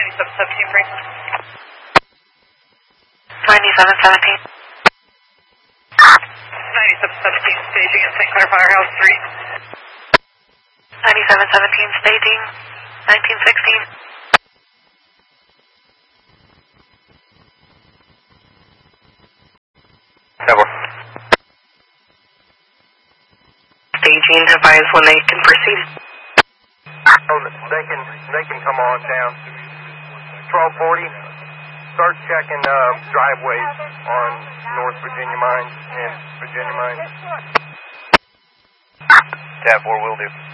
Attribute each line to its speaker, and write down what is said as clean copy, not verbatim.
Speaker 1: 9717 free.
Speaker 2: 9717.
Speaker 1: 9717 staging at St. Clair Firehouse 3.
Speaker 2: 9717 staging, 1916. Staging, advise when they can proceed.
Speaker 3: Oh, they can come on down. 1240, start checking driveways on North Virginia Mines and Virginia Mines. Tab 4 will do.